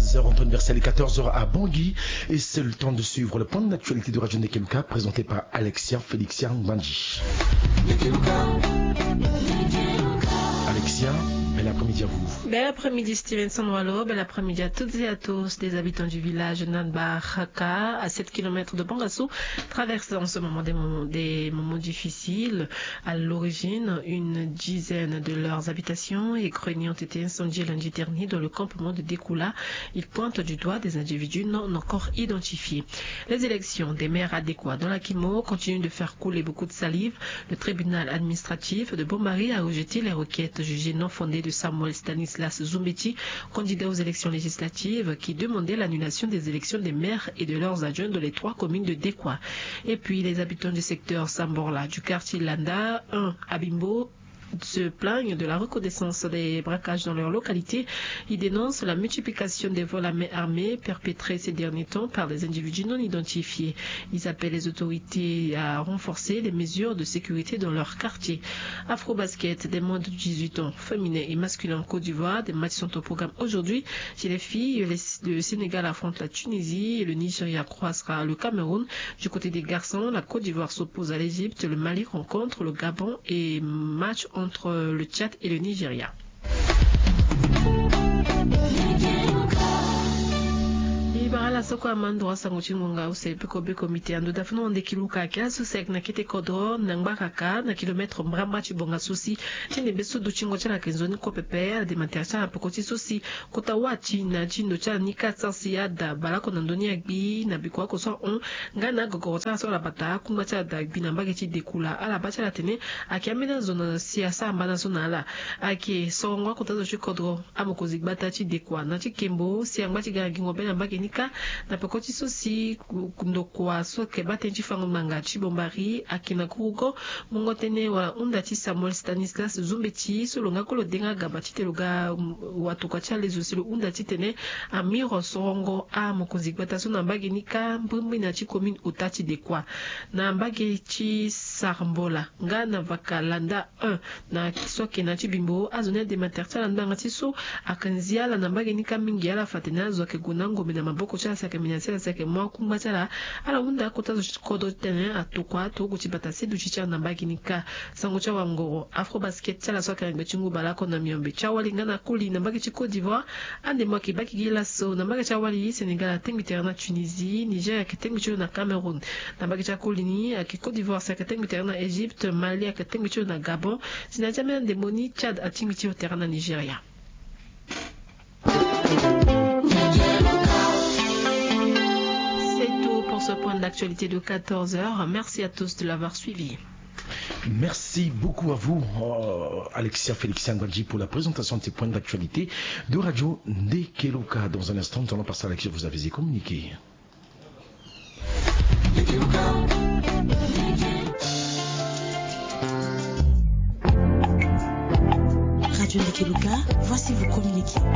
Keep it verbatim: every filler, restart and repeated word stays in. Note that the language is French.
treize heures, on tourne vers les quatorze heures à Bangui et c'est le temps de suivre le point d'actualité de Radio Ndekeluka présenté par Alexia Félixia Ngbanji. Alexia, bel après-midi à vous. Bel après-midi Steven Sandwalo, bel après-midi à toutes et à tous des habitants du village Nanbaraka à sept kilomètres de Bangassou, traversent en ce moment des moments, des moments difficiles. À l'origine, une dizaine de leurs habitations et greniers ont été incendiés lundi dernier dans le campement de Dekoula. Ils pointent du doigt des individus non encore identifiés. Les élections des maires adéquats dans la Kimo continuent de faire couler beaucoup de salive. Le tribunal administratif de Bombari a rejeté les requêtes jugées non fondées de Samuel Stanislas Zumbeti, candidat aux élections législatives, qui demandait l'annulation des élections des maires et de leurs adjoints dans les trois communes de Dekwa. Et puis les habitants du secteur Samborla, du quartier Landa, un à Bimbo, se plaignent de la recrudescence des braquages dans leur localité. Ils dénoncent la multiplication des vols à main armée perpétrés ces derniers temps par des individus non identifiés. Ils appellent les autorités à renforcer les mesures de sécurité dans leur quartier. Afro-basket, des moins de dix-huit ans, féminins et masculins en Côte d'Ivoire. Des matchs sont au programme aujourd'hui. Chez les filles, le Sénégal affronte la Tunisie et le Nigeria croisera le Cameroun. Du côté des garçons, la Côte d'Ivoire s'oppose à l'Égypte, le Mali rencontre le Gabon et match entre le Tchad et le Nigeria. Ibara soko amando asango chingonga usepe kobe komite ando dafno onde kiluka kya susek na kite kodro nangbaka na kilomètre mbramba chibonga susi chine beso do chingo chala kenzoni ko pepe de matercha na pokoti susi kota wachi na chindo chala nika tsansia da balako na ndoni agbi na bikwa ko so on ngana gogo chala so la bata kuma chala da agbi na mbage chi dekula ala bacha la tene akiamena zona siasa mbana sonala aki songo kota zo chikodro amokozi gbata chi dekwa na chikembo siangba chigangi ngobe na mbage nika na pekoti sosi kundokwa soke batenji fango manga chibombari akina kurugo mungotene wa undati Samuel Stanislas Zumbeti solonga kolo denga gabati teluga watuka chale zosilo undati tene amiro songo a mokozi gbata so na mbage nika mbumbi na chi commune utati de kwa na mbage chi Sarmbola nga na vakalanda un na soke na chi bimbo azone de materta ndanga ti so akanzia la na mbage nika mingi ala fatena zo ke gunango mena maboko cha sake minyasela sake mwa kumba chala ala unda kota zo kodo tene atukwa to kuchibata sedu chicha na mbage nika sango cha wangoro afro basket chala soka ngbe chingu balako na miombe cha wali ngana kuli na mbage chi Côte d'Ivoire ande mwa ki baki gila so na mbage cha wali Sénégal tengi terna Tunisie Niger ke tengi cho na Cameroun na mbage cha kuli ni ki Côte d'Ivoire sake tengi terna Égypte Mali ke tengi cho na Gabon sina jamais de moni Tchad a tengi cho terna Nigeria. Ce point d'actualité de quatorze heures. Merci à tous de l'avoir suivi. Merci beaucoup à vous, euh, Alexia Félixia Ngbanji, pour la présentation de ces points d'actualité de Radio Ndekeluka. Dans un instant, nous allons passer à Alexia, vous avez communiqué. Radio Ndekeluka, voici vos communiqués.